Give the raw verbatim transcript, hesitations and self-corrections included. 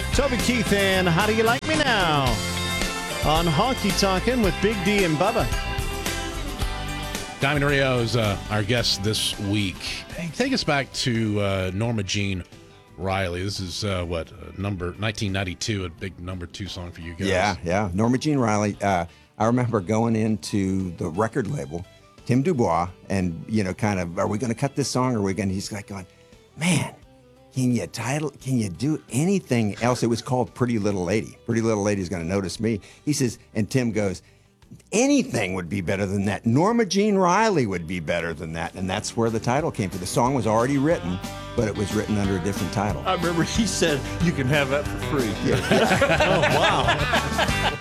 Toby Keith and How Do You Like Me Now on Honky Tonkin' with Big D and Bubba. Diamond Rio is uh, our guest this week. Hey, take us back to uh, Norma Jean Riley. This is uh, what uh, number nineteen ninety-two, a big number two song for you guys. Yeah, yeah. Norma Jean Riley. Uh, I remember going into the record label, Tim Dubois, and you know, kind of, are we going to cut this song? Or are we going? He's like going, man, can you title? Can you do anything else? It was called Pretty Little Lady. Pretty Little Lady's going to notice me. He says, and Tim goes, anything would be better than that. Norma Jean Riley would be better than that. And that's where the title came from. The song was already written, but it was written under a different title. I remember he said, you can have that for free. Yeah. Oh, wow.